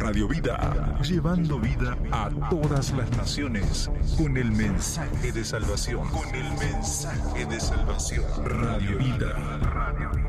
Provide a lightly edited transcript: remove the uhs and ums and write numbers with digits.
Radio Vida, llevando vida a todas las naciones con el mensaje de salvación. Con el mensaje de salvación. Radio Vida.